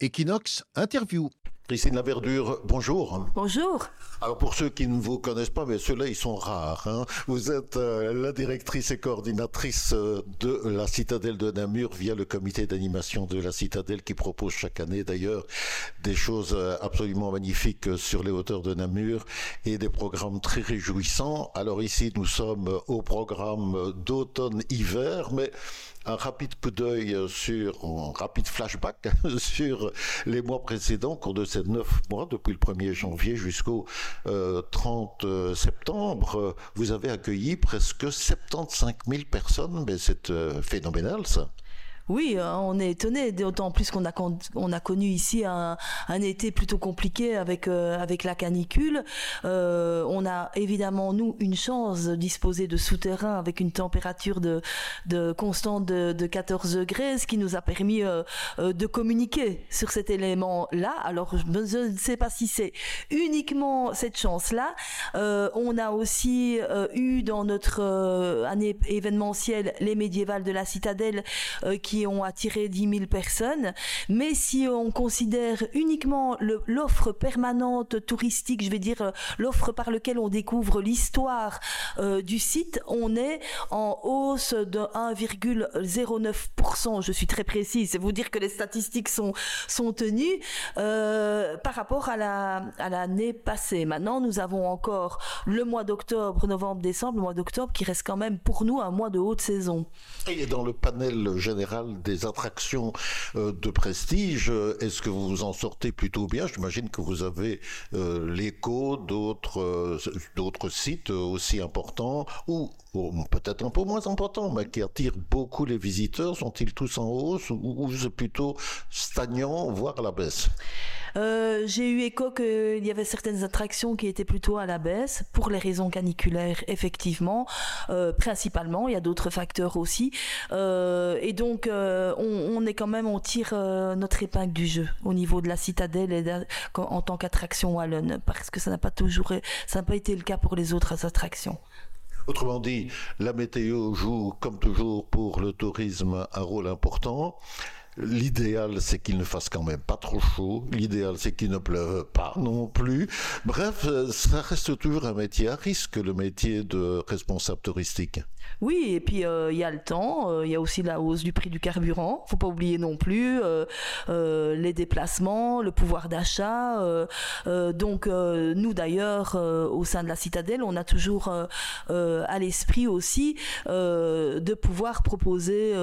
Equinox Interview. Christine Laverdure, bonjour. Bonjour. Alors pour ceux qui ne vous connaissent pas, mais ceux-là ils sont rares, hein. Vous êtes la directrice et coordinatrice de la Citadelle de Namur via le comité d'animation de la Citadelle qui propose chaque année d'ailleurs des choses absolument magnifiques sur les hauteurs de Namur et des programmes très réjouissants. Alors ici nous sommes au programme d'automne-hiver, mais un rapide coup d'œil un rapide flashback sur les mois précédents, au cours de ces 9 mois, depuis le 1er janvier jusqu'au 30 septembre, vous avez accueilli presque 75 000 personnes, mais c'est phénoménal ça. Oui, on est étonné, d'autant plus qu'on a connu ici un été plutôt compliqué avec la canicule. On a évidemment, nous, une chance de disposer de souterrains avec une température de constante de 14 degrés, ce qui nous a permis de communiquer sur cet élément-là. Alors, je ne sais pas si c'est uniquement cette chance-là. On a aussi eu dans notre année événementielle les médiévales de la Citadelle qui ont attiré 10 000 personnes. Mais si on considère uniquement l'offre permanente touristique, je vais dire l'offre par laquelle on découvre l'histoire du site, on est en hausse de 1,09%. Je suis très précise, c'est vous dire que les statistiques sont tenues par rapport à l'année passée. Maintenant, nous avons encore le mois d'octobre, novembre, décembre, le mois d'octobre qui reste quand même pour nous un mois de haute saison. Et dans le panel général des attractions de prestige, est-ce que vous en sortez plutôt bien? J'imagine que vous avez l'écho d'autres sites aussi importants ou peut-être un peu moins importants, mais qui attirent beaucoup les visiteurs. Sont-ils tous en hausse ou c'est plutôt stagnant, voire à la baisse? J'ai eu écho qu'il y avait certaines attractions qui étaient plutôt à la baisse pour les raisons caniculaires, effectivement, principalement. Il y a d'autres facteurs aussi, et donc on tire notre épingle du jeu au niveau de la Citadelle et en tant qu'attraction wallonne, parce que ça n'a pas été le cas pour les autres attractions. Autrement dit, la météo joue, comme toujours, pour le tourisme un rôle important. L'idéal, c'est qu'il ne fasse quand même pas trop chaud. L'idéal, c'est qu'il ne pleuve pas non plus. Bref, ça reste toujours un métier à risque, le métier de responsable touristique. Oui, et puis il y a le temps, il y a aussi la hausse du prix du carburant. Faut pas oublier non plus les déplacements, le pouvoir d'achat. Donc nous d'ailleurs, au sein de la Citadelle, on a toujours à l'esprit aussi de pouvoir proposer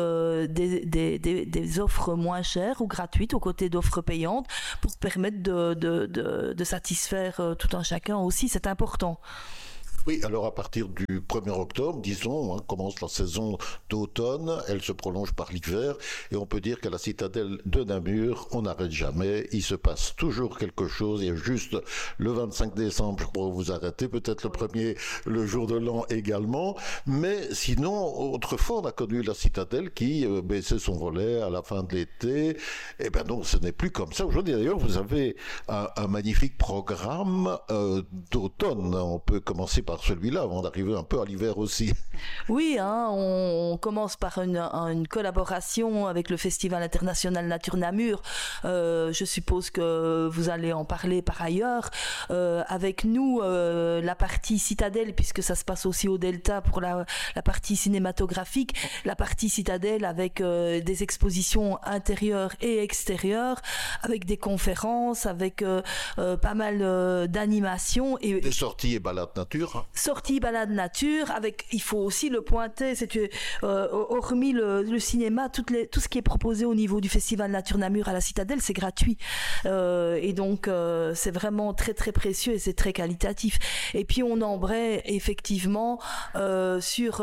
des offres moins chères ou gratuites aux côtés d'offres payantes pour permettre de satisfaire tout un chacun aussi. C'est important. Oui, alors à partir du 1er octobre, disons, commence la saison d'automne, elle se prolonge par l'hiver, et on peut dire qu'à la Citadelle de Namur, on n'arrête jamais, il se passe toujours quelque chose, il y a juste le 25 décembre pour vous arrêter, peut-être le 1er, le jour de l'an également, mais sinon, autrefois, on a connu la Citadelle qui baissait son volet à la fin de l'été, et ben non, ce n'est plus comme ça. Aujourd'hui, d'ailleurs, vous avez un magnifique programme d'automne, on peut commencer par celui-là, avant d'arriver un peu à l'hiver aussi. Oui, on commence par une collaboration avec le Festival international Nature Namur. Je suppose que vous allez en parler par ailleurs. Avec nous, la partie Citadelle, puisque ça se passe aussi au Delta pour la partie cinématographique, la partie Citadelle avec des expositions intérieures et extérieures, avec des conférences, avec pas mal d'animations. Et des sorties et balades nature. Sortie balade nature, avec, il faut aussi le pointer, c'est que hormis le cinéma, tout ce qui est proposé au niveau du Festival Nature Namur à la Citadelle, c'est gratuit, et donc c'est vraiment très très précieux et c'est très qualitatif. Et puis on embraye effectivement sur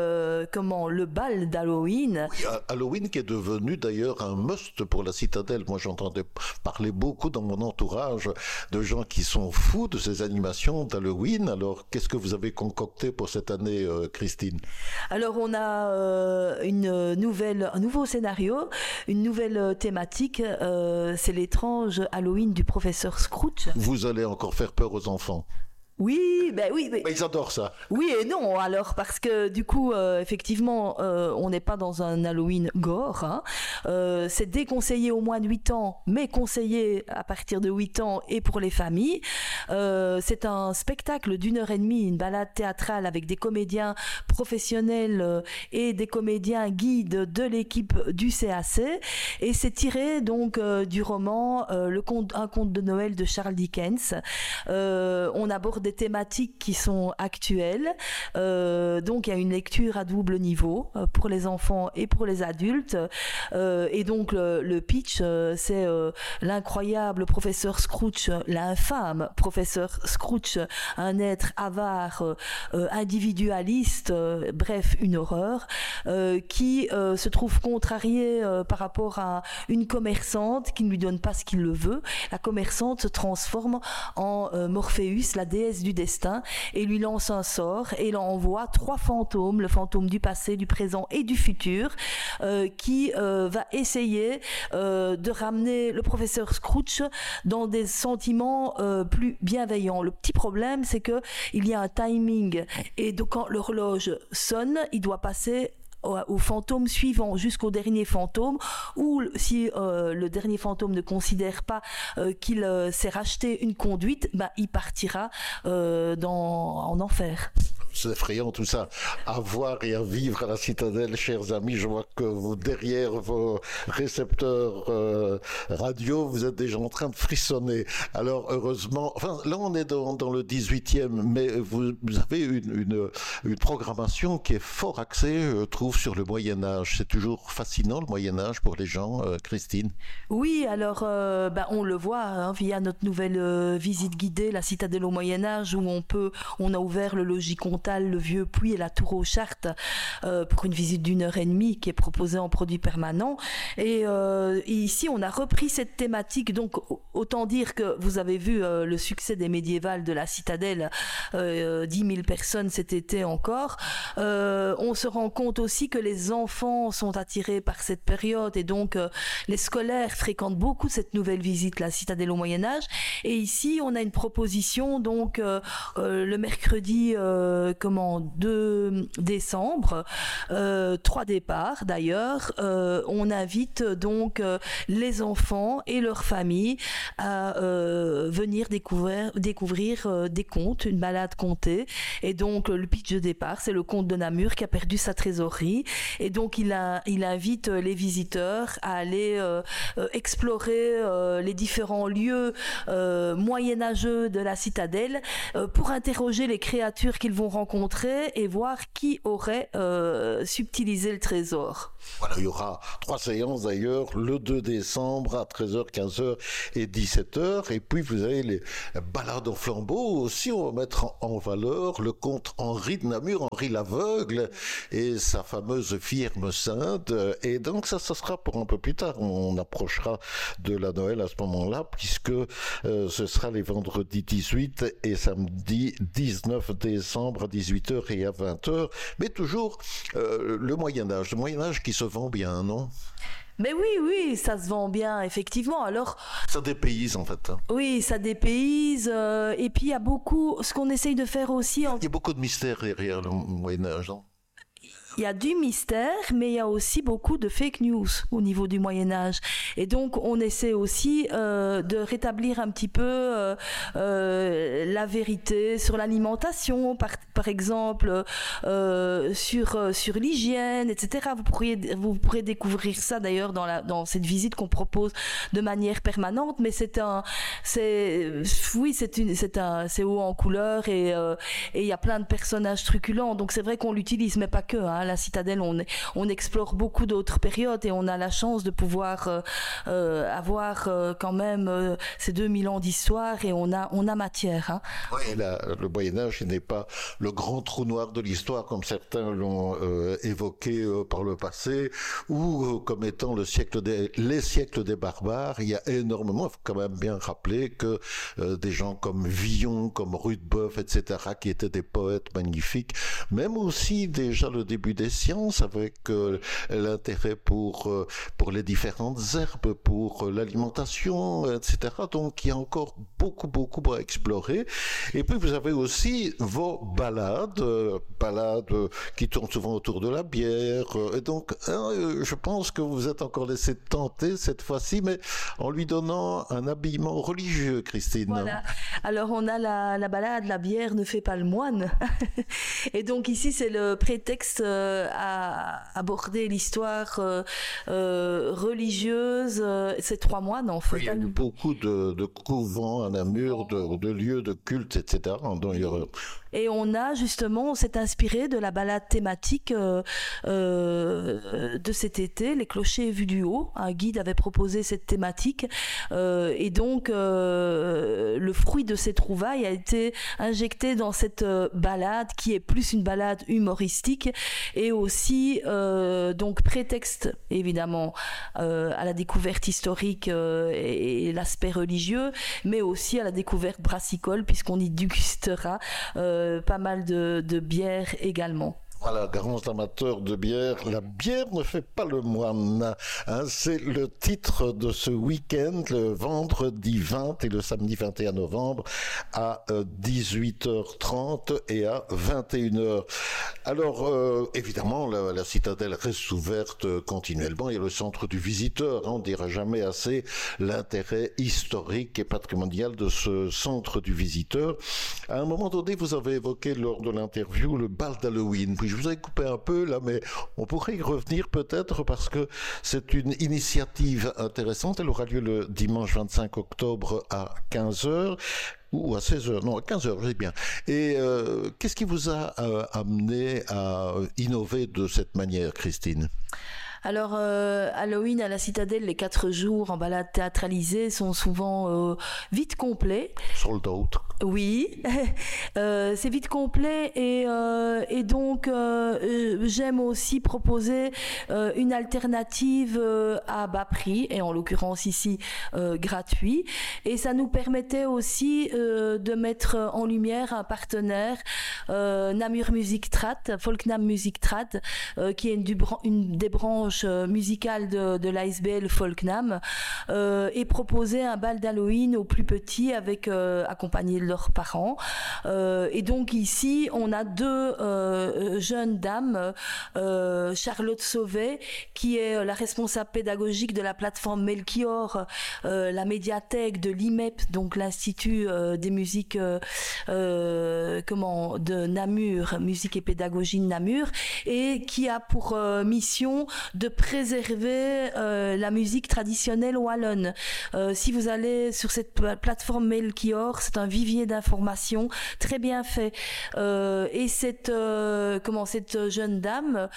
le bal d'Halloween. Oui, Halloween qui est devenu d'ailleurs un must pour la Citadelle. Moi j'entendais parler beaucoup dans mon entourage de gens qui sont fous de ces animations d'Halloween. Alors qu'est-ce que vous avez concocté pour cette année, Christine? Alors on a un nouveau scénario, une nouvelle thématique, c'est l'étrange Halloween du professeur Scrooge. Vous allez encore faire peur aux enfants? Oui, ben oui. Ben, ils adorent ça. Oui et non, alors, parce que du coup, effectivement, on n'est pas dans un Halloween gore. Hein. C'est déconseillé au moins de 8 ans, mais conseillé à partir de 8 ans et pour les familles. C'est un spectacle d'1h30, une balade théâtrale avec des comédiens professionnels et des comédiens guides de l'équipe du CAC. Et c'est tiré donc du roman Un conte de Noël de Charles Dickens. On aborde des thématiques qui sont actuelles. Donc il y a une lecture à double niveau pour les enfants et pour les adultes. Et donc le pitch, c'est l'incroyable professeur Scrooge, l'infâme professeur Scrooge, un être avare, individualiste, bref, une horreur, qui se trouve contrarié par rapport à une commerçante qui ne lui donne pas ce qu'il le veut. La commerçante se transforme en Morpheus, la déesse du destin, et lui lance un sort et il envoie 3 fantômes, le fantôme du passé, du présent et du futur, qui va essayer de ramener le professeur Scrooge dans des sentiments plus bienveillants. Le petit problème, c'est que il y a un timing et donc quand l'horloge sonne, il doit passer au fantôme suivant jusqu'au dernier fantôme, ou si le dernier fantôme ne considère pas qu'il s'est racheté une conduite, il partira en enfer. C'est effrayant tout ça. À voir et à vivre à la Citadelle, chers amis. Je vois que vous, derrière vos récepteurs radio, vous êtes déjà en train de frissonner. Alors heureusement, enfin là on est dans le 18e, mais vous avez une programmation qui est fort axée, je trouve, sur le Moyen-Âge. C'est toujours fascinant le Moyen-Âge pour les gens, Christine. Oui, alors on le voit via notre nouvelle visite guidée, la Citadelle au Moyen-Âge, où on a ouvert le logis comtal, le Vieux Puy et la Tour aux Chartes pour une visite d'1h30 qui est proposée en produit permanent. Et ici, on a repris cette thématique. Donc, autant dire que vous avez vu le succès des médiévales de la Citadelle, 10 000 personnes cet été encore. On se rend compte aussi que les enfants sont attirés par cette période et donc les scolaires fréquentent beaucoup cette nouvelle visite, la Citadelle au Moyen-Âge. Et ici, on a une proposition donc le mercredi 2 décembre, 3 départs d'ailleurs. On invite donc les enfants et leurs familles à venir découvrir des contes, une balade contée. Et donc le pitch de départ, c'est le comte de Namur qui a perdu sa trésorerie. Et donc il invite les visiteurs à aller explorer les différents lieux moyenâgeux de la citadelle pour interroger les créatures qu'ils vont rencontrer et voir qui aurait subtilisé le trésor. Voilà, il y aura 3 séances d'ailleurs, le 2 décembre à 13h, 15h et 17h. Et puis vous avez les balades au flambeau aussi. On va mettre en valeur le comte Henri de Namur, Henri l'aveugle et sa fameuse firme sainte. Et donc ça sera pour un peu plus tard. On approchera de la Noël à ce moment-là, puisque ce sera les vendredis 18 et samedi 19 décembre à 18h et à 20h. Mais toujours le Moyen-Âge qui se vend bien, non ? Mais oui, ça se vend bien, effectivement. Alors, ça dépayse, en fait. Oui, ça dépayse. Et puis, il y a beaucoup... Ce qu'on essaye de faire aussi... Il y a beaucoup de mystères derrière le Moyen-Âge, non ? Il y a du mystère, mais il y a aussi beaucoup de fake news au niveau du Moyen-Âge. Et donc, on essaie aussi de rétablir un petit peu la vérité sur l'alimentation, par exemple, sur l'hygiène, etc. Vous pourrez découvrir ça d'ailleurs dans cette visite qu'on propose de manière permanente, mais c'est haut en couleur et il y a plein de personnages truculents. Donc, c'est vrai qu'on l'utilise, mais pas que, hein. La Citadelle, on explore beaucoup d'autres périodes et on a la chance de pouvoir avoir quand même ces 2000 ans d'histoire et on a matière. Hein. Oui, le Moyen-Âge n'est pas le grand trou noir de l'histoire comme certains l'ont évoqué par le passé ou comme étant les siècles des barbares. Il y a énormément, il faut quand même bien rappeler que des gens comme Villon, comme Rudebeuf, etc., qui étaient des poètes magnifiques, même aussi déjà le début des sciences, avec l'intérêt pour les différentes herbes, pour l'alimentation, etc. Donc il y a encore beaucoup à explorer. Et puis vous avez aussi vos balades qui tournent souvent autour de la bière. Et donc je pense que vous êtes encore laissé tenter cette fois-ci, mais en lui donnant un habillement religieux, Christine. Voilà. Alors on a la balade, la bière ne fait pas le moine. Et donc ici c'est le prétexte à aborder l'histoire religieuse. C'est 3 moines en fait. Il y a eu beaucoup de couvents à Namur, de lieux de culte, etc. Et on s'est inspiré de la balade thématique de cet été, les clochers vus du haut. Un guide avait proposé cette thématique et donc le fruit de ces trouvailles a été injecté dans cette balade qui est plus une balade humoristique et aussi donc prétexte évidemment à la découverte historique et l'aspect religieux, mais aussi à la découverte brassicole puisqu'on y dégustera pas mal de bières également. Voilà, grands amateurs de bière, la bière ne fait pas le moine. C'est le titre de ce week-end, le vendredi 20 et le samedi 21 novembre à 18h30 et à 21h. Alors, évidemment, la citadelle reste ouverte continuellement. Il y a le centre du visiteur. On ne dira jamais assez l'intérêt historique et patrimonial de ce centre du visiteur. À un moment donné, vous avez évoqué lors de l'interview le bal d'Halloween. Puis je vous ai coupé un peu là, mais on pourrait y revenir peut-être parce que c'est une initiative intéressante. Elle aura lieu le dimanche 25 octobre à 15h. Ou à 16h, non, à 15h, je dis bien. Et qu'est-ce qui vous a amené à innover de cette manière, Christine ? Alors, Halloween à la Citadelle, les 4 jours en balade théâtralisée sont souvent vite complets. Sold out. Oui, c'est vite complet et donc j'aime aussi proposer une alternative à bas prix et en l'occurrence ici gratuit. Et ça nous permettait aussi de mettre en lumière un partenaire, Namur Music Trad, Folknam Music Trad, qui est une des branches musicales de l'ASBL Folknam, et proposer un bal d'Halloween aux plus petits avec accompagné de leurs parents. Et donc ici, on a 2 jeunes dames, Charlotte Sauvet, qui est la responsable pédagogique de la plateforme Melchior, la médiathèque de l'IMEP, donc l'Institut des musiques de Namur, musique et pédagogie de Namur, et qui a pour mission de préserver la musique traditionnelle wallonne. Si vous allez sur cette plateforme Melchior, c'est un vivier d'informations très bien fait. Et cette jeune dame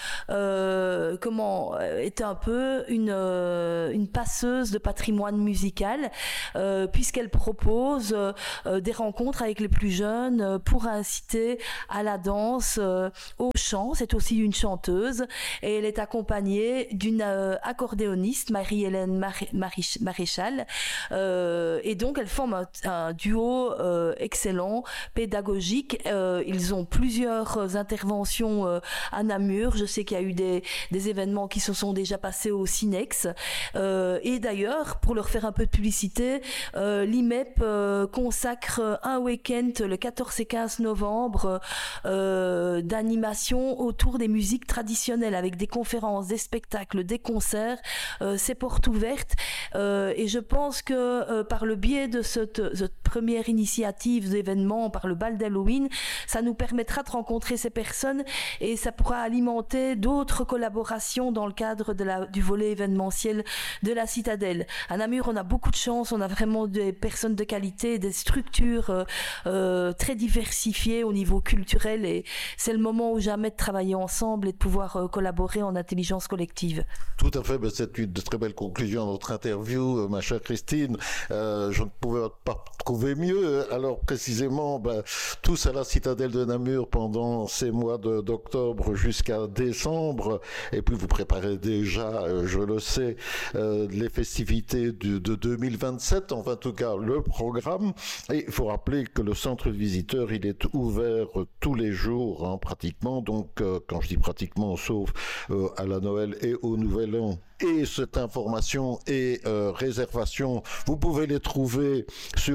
est un peu une passeuse de patrimoine musical, puisqu'elle propose des rencontres avec les plus jeunes pour inciter à la danse, au chant. C'est aussi une chanteuse et elle est accompagnée d'une accordéoniste, Marie-Hélène Maréchal, et donc elles forment un duo excellent, pédagogique. Ils ont plusieurs interventions à Namur. Je sais qu'il y a eu des événements qui se sont déjà passés au Cinex, et d'ailleurs, pour leur faire un peu de publicité, l'IMEP consacre un week-end le 14 et 15 novembre d'animation autour des musiques traditionnelles avec des conférences, des spectacles, des concerts. C'est porte ouverte, et je pense que par le biais de cette première initiative d'événement, par le bal d'Halloween, ça nous permettra de rencontrer ces personnes et ça pourra alimenter d'autres collaborations dans le cadre du volet événementiel de la Citadelle. À Namur, on a beaucoup de chance, on a vraiment des personnes de qualité, des structures très diversifiées au niveau culturel, et c'est le moment ou jamais de travailler ensemble et de pouvoir collaborer en intelligence collective. Tout à fait, c'est une très belle conclusion à notre interview. interview, ma chère Christine. Je ne pouvais pas trouver mieux. Alors précisément, tous à la citadelle de Namur pendant ces mois d'octobre jusqu'à décembre. Et puis vous préparez déjà, je le sais, les festivités de 2027, enfin en tout cas le programme. Et il faut rappeler que le centre de visiteurs, il est ouvert tous les jours, hein, pratiquement. Donc quand je dis pratiquement, sauf à la Noël et au Nouvel An. Et cette information et réservation, vous pouvez les trouver sur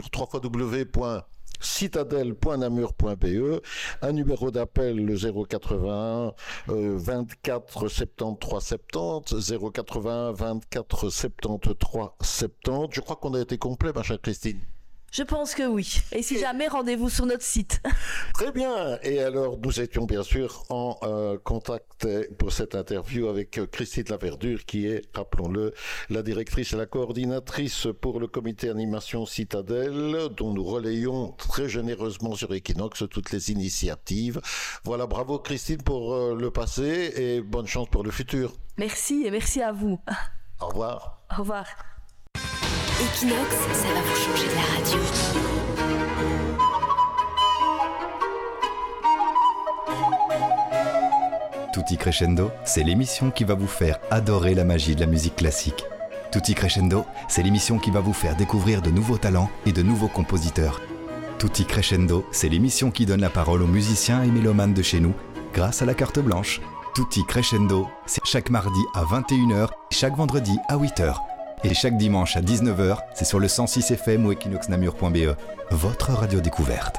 www.citadelle.namur.be, un numéro d'appel le 081 24 73 70, 081 24 73 70. Je crois qu'on a été complet, ma chère Christine. Je pense que oui. Et si jamais, rendez-vous sur notre site. Très bien. Et alors, nous étions bien sûr en contact pour cette interview avec Christine Laverdure, qui est, rappelons-le, la directrice et la coordinatrice pour le comité animation Citadelle, dont nous relayons très généreusement sur Equinox toutes les initiatives. Voilà, bravo Christine pour le passé et bonne chance pour le futur. Merci et merci à vous. Au revoir. Au revoir. Equinox, ça va vous changer de la radio. Tutti Crescendo, c'est l'émission qui va vous faire adorer la magie de la musique classique. Tutti Crescendo, c'est l'émission qui va vous faire découvrir de nouveaux talents et de nouveaux compositeurs. Tutti Crescendo, c'est l'émission qui donne la parole aux musiciens et mélomanes de chez nous grâce à la carte blanche. Tutti Crescendo, c'est chaque mardi à 21h, chaque vendredi à 8h. Et chaque dimanche à 19h, c'est sur le 106 FM ou equinoxnamur.be, votre radio découverte.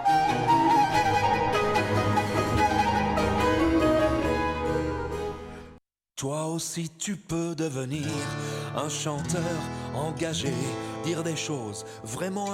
Toi aussi tu peux devenir un chanteur engagé, dire des choses vraiment